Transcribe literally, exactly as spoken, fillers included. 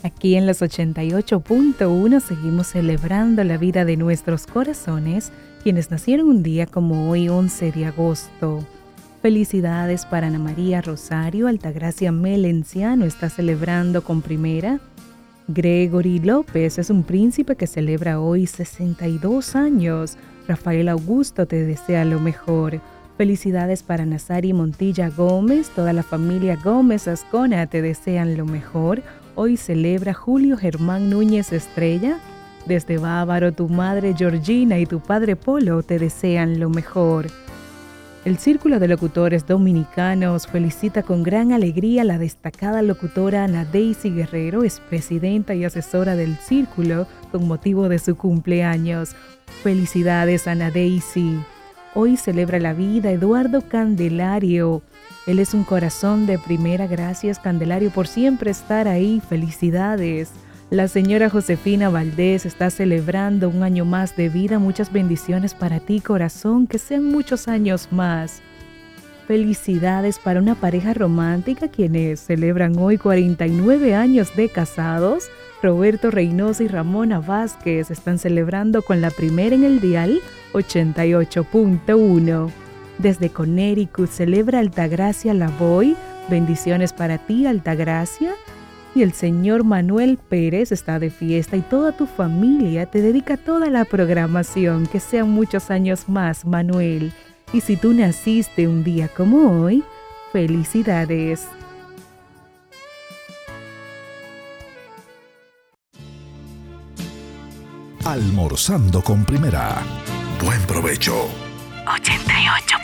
Aquí en los ochenta y ocho punto uno seguimos celebrando la vida de nuestros corazones, quienes nacieron un día como hoy, once de agosto. Felicidades para Ana María Rosario, Altagracia Melenciano está celebrando con primera. Gregory López es un príncipe que celebra hoy sesenta y dos años. Rafael Augusto te desea lo mejor. Felicidades para Nazari Montilla Gómez, toda la familia Gómez Ascona te desean lo mejor. Hoy celebra Julio Germán Núñez Estrella. Desde Bávaro, tu madre Georgina y tu padre Polo te desean lo mejor. El Círculo de Locutores Dominicanos felicita con gran alegría a la destacada locutora Ana Daisy Guerrero, es presidenta y asesora del Círculo, con motivo de su cumpleaños. Felicidades, Ana Daisy. Hoy celebra la vida Eduardo Candelario. Él es un corazón de primera. Gracias, Candelario, por siempre estar ahí. Felicidades. La señora Josefina Valdés está celebrando un año más de vida. Muchas bendiciones para ti, corazón, que sean muchos años más. Felicidades para una pareja romántica quienes celebran hoy cuarenta y nueve años de casados. Roberto Reynoso y Ramona Vázquez están celebrando con la primera en el dial ochenta y ocho punto uno. Desde Connecticut celebra Altagracia Lavoy. Bendiciones para ti, Altagracia. Y el señor Manuel Pérez está de fiesta y toda tu familia te dedica toda la programación. Que sean muchos años más, Manuel. Y si tú naciste un día como hoy, felicidades. Almorzando con Primera. Buen provecho. ochenta y ocho.